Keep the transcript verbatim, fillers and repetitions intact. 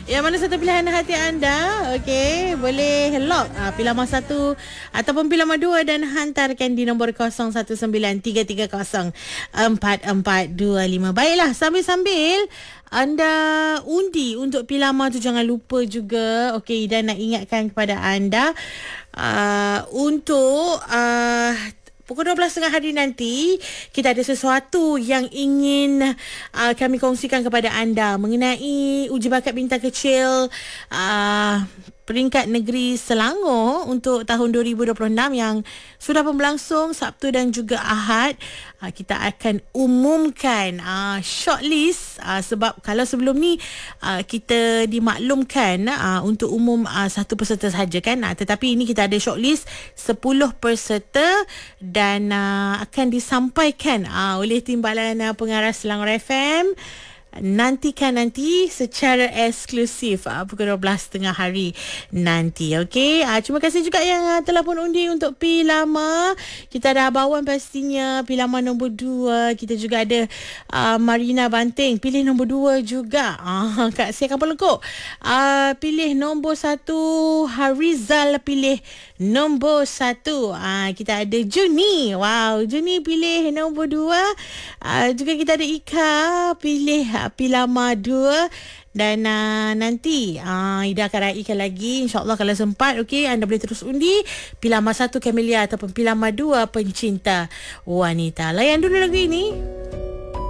Yang mana satu pilihan hati anda? Okey, boleh lock uh, pilihan satu ataupun pilihan dua dan hantarkan di nombor kosong satu sembilan tiga tiga kosong empat empat dua lima. Baiklah, sambil-sambil anda undi untuk pilama tu, jangan lupa juga. Okey, dan nak ingatkan kepada anda uh, untuk uh, pukul dua belas tiga puluh hari nanti, kita ada sesuatu yang ingin uh, kami kongsikan kepada anda mengenai uji bakat bintang kecil uh, peringkat negeri Selangor untuk tahun dua ribu dua puluh enam yang sudah pun berlangsung Sabtu dan juga Ahad. Uh, kita akan umumkan uh, shortlist uh, sebab kalau sebelum ni uh, kita dimaklumkan uh, untuk umum uh, satu peserta sahaja kan. Uh, tetapi ini kita ada shortlist sepuluh peserta dan uh, akan disampaikan uh, oleh Timbalan uh, Pengarah Selangor F M. Nantikan nanti secara eksklusif uh, pukul dua belas tiga puluh hari nanti. Okey, uh, terima kasih juga yang uh, telah pun undi untuk P Lama. Kita ada Abawan pastinya, P Lama nombor dua. Kita juga ada uh, Marina Banting, pilih nombor dua juga. uh, Kak Sia Kapal Lekuk uh, pilih nombor satu. Harizal pilih nombor satu. uh, Kita ada Juni. Wow, Juni pilih nombor dua. uh, Juga kita ada Ika pilih uh, Pilama dua. Dan uh, nanti uh, Ida akan raikan lagi, InsyaAllah kalau sempat. Okey, anda boleh terus undi Pilama satu Camellia ataupun Pilama dua Pencinta Wanita. Layan dulu lagu ini.